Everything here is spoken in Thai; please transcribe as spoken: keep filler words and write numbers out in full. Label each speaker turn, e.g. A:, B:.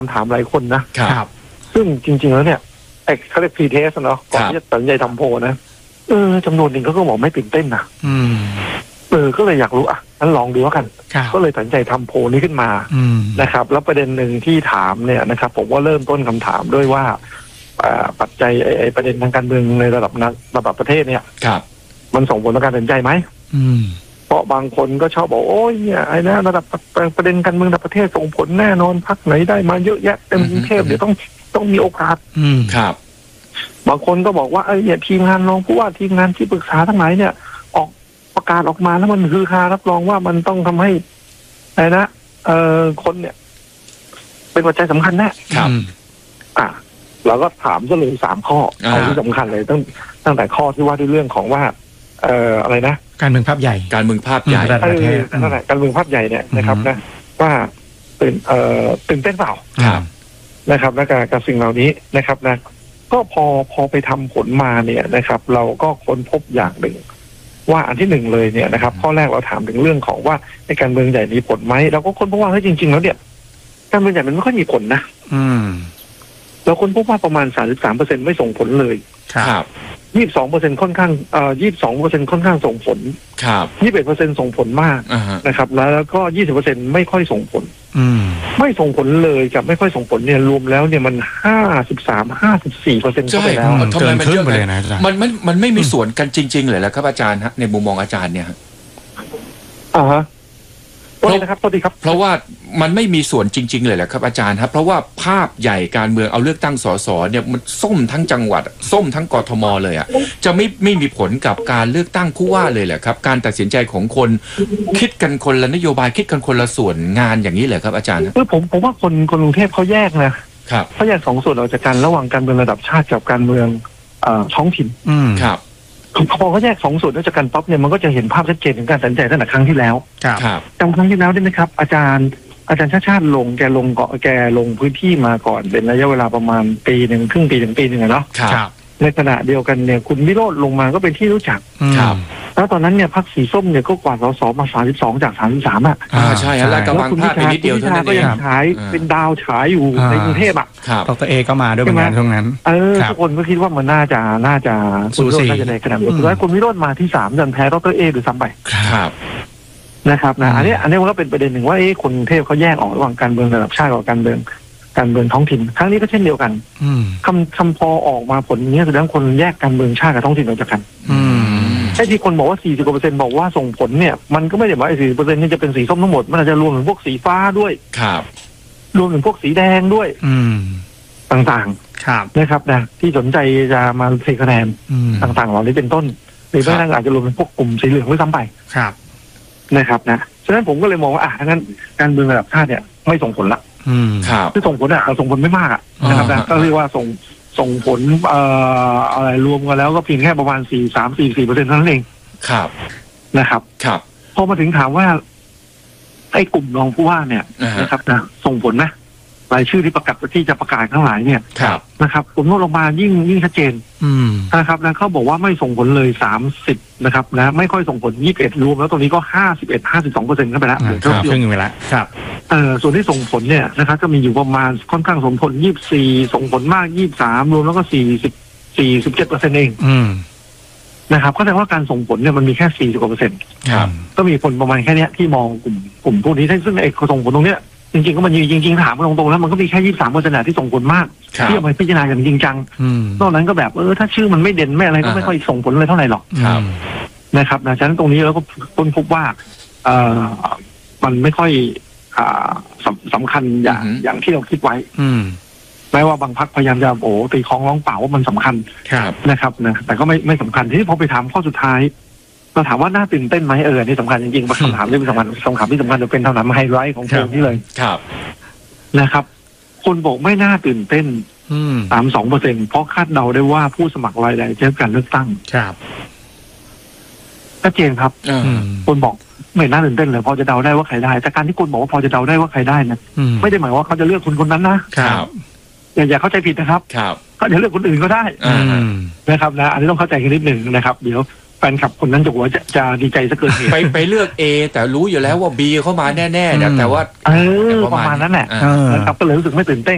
A: คำถามหลายคนนะครับซึ่งจริงๆแล้วเนี่ยไอ้เขาเรียกพรีเทสเนาะก่อนที่จะตัดสินใจทำโพนะเออจำนวนหนึ่งเขาก็บอกไม่ตื่นเต้นนะ
B: อืม
A: เออก็เลยอยากรู้อ่ะงั้นลองดูแล้วกันก็เลยตัดสินใจทำโพนี้ขึ้นมานะครับแล้วประเด็นหนึ่งที่ถามเนี่ยนะครับผมว่าเริ่มต้นคำถามด้วยว่าปัจจัยไอ้ประเด็นทางการเมืองในระดับระดับประเทศเนี่ยมันส่งผลต่อการตัดสินใจไหมเพราะบางคนก็ชอบบอกโอ้ยเนี่ยไอ้นะระดับประเด็นการเมืองระดับประเทศส่งผลแน่นอนพรรคไหนได้มาเยอะแยะเต็มกรุงเทพเดี๋ยวต้องต้องมีโอกาส
B: ครับ
A: บางคนก็บอกว่าไอ้เนี่ยทีมงานรองผู้ว่าทีมงานที่ปรึกษาทั้งหลายเนี่ยออกประกาศออกมาแล้วมันคือคารับรองว่ามันต้องทำให้อะไรนะเอ่อคนเนี่ยเป็นปัจจัยสำคัญแน่
B: ครับ
A: อ่ะเราก็ถามซะเลยสามข้อเอาที่สำคัญเลยตั้งตั้งแต่ข้อที่ว่าด้วยเรื่องของว่าเอ่ออะไรนะ
B: การเมืองภาพใหญ่การเมืองภาพใหญ่
A: ประเทศนั่นแหละการเมืองภาพใหญ่เนี่ยนะครับนะว่าตื่นเอ่อตื่นเต้นเปล่านะครับและการกับสิ่งเหล่านี้นะครับนะก็พอพอไปทำผลมาเนี่ยนะครับเราก็ค้นพบอย่างหนึ่งว่าอันที่หนึ่งเลยเนี่ยนะครับข้อแรกเราถามถึงเรื่องของว่าในการเมืองใหญ่มีผลไหมเราก็ค้นพบว่าเฮ้ยจริงๆแล้วเนี่ยการเมืองใหญ่มันไม่ค่อยมีผลนะ
B: อืม
A: เราค้นพบว่าประมาณ สามสิบสามเปอร์เซ็นต์ ไม่ส่งผลเลย
B: ครับ
A: ยี่สิบสองเปอร์เซ็นต์ค่อนข้างเอ่อยี่สิบสองเปอร์เซ็นต์ค่อนข้างส่งผล
B: ครับ
A: ยี่สิบเอ็ดเปอร์เซ็นต์ส่งผลมากนะครับแล้วก็ยี่สิบเปอร์เซ็นต์ไม่ค่อยส่งผล
B: อืม
A: ไม่ส่งผลเลยกับไม่ค่อยส่งผลเนี่ยรวมแล้วเนี่ยมันห้าสิบสาม ห้าสิบสี่เปอร์เซ็นต์เข้าไปแล้ว
B: ทำไมมันเยอะเลยนะอาจารย์มันมันมันไม่มีส่วนกันจริงๆเลยแล้วครับอาจารย์ฮะในมุมมองอาจารย์เนี่ย
A: อ่าฮะเพราะนะครับครับ
B: เพราะว่ามันไม่มีส่วนจริงๆเลยแหละครับอาจารย์ครับเพราะว่าภาพใหญ่การเมืองเอาเลือกตั้งสสเนี่ยมันส้มทั้งจังหวัดส้มทั้งกทมเลยอ่ะจะไม่ไม่มีผลกับการเลือกตั้งผู้ว่าเลยแหละครับการตัดสินใจของคนคิดกันคนละนโยบายคิดกันคนละส่วนงานอย่างนี้เลยครับอาจารย์
A: คือผมผมว่าคนคนกรุงเทพเขาแยกนะครับเขาแยกสองส่วนออกจากกันระหว่างการเมืองระดับชาติกับการเมืองท้องถิ่น
B: ครับ
A: พอเขาแยกสองส่วนจากกันป๊อปเนี่ยมันก็จะเห็นภาพชัดเจนถึงการตัดสินใจตั้งแต่ครั้งที่แล้ว
B: ครับ
A: จำครั้งที่แล้วได้ไหมครับอาจารย์อาจารย์ชาติชาติลงแกลงเกาะแกลงพื้นที่มาก่อนเป็นระยะเวลาประมาณปีหนึ่งครึ่งปีถึงปีหนึ่งเนาะ
B: ครับ
A: ในขณะเดียวกันเนี่ยคุณวิโรจน์ลงมาก็เป็นที่รู้จัก
B: ครับ
A: แล้วตอนนั้นเนี่ยพรรคสีส้มเนี่ยก็กวาดสสมาสามสิบสองจากสามสิบสามอ่ะ
B: อ่าใช่แล้วกำลังพลาดไปนิดเดียวเท่านั้นเอง
A: ก็ยังฉายเป็นดาวฉายอยู่ในกรุงเทพอ่ะ
B: ดร.เอก็มาด้วยเหมือนกันช่วงนั้น
A: เออทุกคนก็คิดว่ามันน่าจะน่าจะคุณวิโรจน์น่าจะในขนาดสุดท้ายคุณวิโรจน์มาที่สามจนแพ้ดร.เอหรือซ้ำไป
B: ครับ
A: นะครับนะอันนี้อันนี้มันก็เป็นประเด็นหนึ่งว่าเอ๊ะคนกรุงเทพเขาแยกออกระหว่างการเมืองระดับชาติกับการเมืองการเมืองท้องถิ่นครั้งนี้ก็เช่นเดียวกันคำคำพอออกมาผลนี้แสดงคนแยกการเมืองชาติกับท้องถิ่นออกจากกันไอ้ที่คนบอกว่า สี่สิบกว่าเปอร์เซ็นต์บอกว่าส่งผลเนี่ยมันก็ไม่ได้หมายว่า สี่สิบเปอร์เซ็นต์ นี่จะเป็นสีส้มทั้งหมดมันอาจจะรวมถึงพวกสีฟ้าด้วย
B: ครับ
A: รวมถึงพวกสีแดงด้วยต่าง
B: ๆครับ
A: นะครับนะที่สนใจจะมาเทคะแนนต่างๆเหล่านี้เป็นต้นหรือแม้กระทั่งอาจจะรวมเป็นพวกกลุ่มสีเหลืองด้วยซ้ำไป
B: ครับ
A: นะครับนะฉะนั้นผมก็เลยมองว่าอ่ะงั้นการเมืองระดับชาติเนี่ยไม่ส่งผลละที่ส่งผลอ่ะส่งผลไม่มากอ่ะนะครับนะก็เรียกว่าส่งส่งผลเอ่ออะไรรวมกันแล้วก็เพียงแค่ประมาณสี่สามสี่สี่เปอร์เซ็นต์เท่านั้นเอง
B: ครับ
A: นะครับ
B: ครับ
A: พอมาถึงถามว่าไอ้กลุ่มรองผู้ว่าเนี่ยนะครับนะส่งผลนะรายชื่อที่ประกาศที่จะประกาศทั้งหลายเนี่ยนะครับผมลดลงมายิ่งยิ่งชัดเจนนะครับนะเขาบอกว่าไม่ส่งผลเลยสามสิบนะครับนะไม่ค่อยส่งผลยี่สิบเอ็ดรวมแล้วตรงนี้ก็ห้าสิบเอ็ด ห้าสิบสองเปอร์เซ็นต์เข้าไปแล้ว
B: เท่าครึ่งไปแล้วครับ
A: เอ่อส่วนที่ส่งผลเนี่ยนะครับก็มีอยู่ประมาณค่อนข้างส่งผลยี่สิบสี่ส่งผลมากยี่สิบสามรวมแล้วก็สี่สิบสี่สิบเจ็ดเปอร์เซ็นต์เองนะครับก็แสดงว่าการส่งผลเนี่ยมันมีแค่สี่สิบกว่าเปอร์เซ็นต์ก็มีคนประมาณแค่นี้ที่มองกลุ่มกลุ่มพวกนี้ซึ่งไอ้ส่งผลตรงเนี้ยจริงๆก็มันจริงๆถามกันตรงๆแล้วมันก็มีแค่ยี่สิบสามเปอร์เซ็นต์ที่ส่งผลมากที่เอาไปพิจารณาอย่างจริงจังนอกนั้นก็แบบเออถ้าชื่อมันไม่เด่นไม่อะไรก็ไม่ค่อยส่งผลอะไรเท่าไหร่หรอกนะครับนะฉะนั้นตรงนี้เราก็ค้นพบว่าเอ่อมันไม่ค่อยอ่าสำคัญอย่างอย่างที่เราคิดไว้แม้ว่าบางพรรคพยายามจะโอ้ตีคล้องร้องเปล่าว่ามันสำคัญนะครับนะแต่ก็ไม่ไม่สำคัญที่พอไปถามข้อสุดท้ายเราถามว่าน่าตื่นเต้นไหมเออนี่สำคัญจริงๆคำถามที่สำคัญคำถามที่สำคัญจะเป็นคำถามไฮไลท์ของเพลงนี้เลย
B: ครับ
A: นะครับคนบอกไม่น่าตื่นเต้นสามสองเปอร์เซ็นต์เพราะคาดเดาได้ว่าผู้สมัครรายใดจะการเลือกตั้ง
B: ครับ
A: ชัดเจนครับคนบอกไม่น่าตื่นเต้นเลยพอจะเดาได้ว่าใครได้แต่การที่คนบอกว่าพอจะเดาได้ว่าใครได้นะไม่ได้หมายว่าเขาจะเลือกคนคนนั้นนะครับอย่าอย่าเข้าใจผิดนะครับเขาจะเลือกคนอื่นก็ได้นะครับนะอันนี้ต้องเข้าใจกันนิดหนึ่งนะครับเดี๋ยวแฟนคลับคนนั้นจะหัวจะจะดีใจซะเกินเหตุ
B: ไปไปเลือก A แต่รู้อยู่แล้วว่า B เข้ามาแน่ๆแต่ว่า
A: เออประมาณนั้นแหละนะครับก็เลยรู้สึกไม่ตื่นเต้น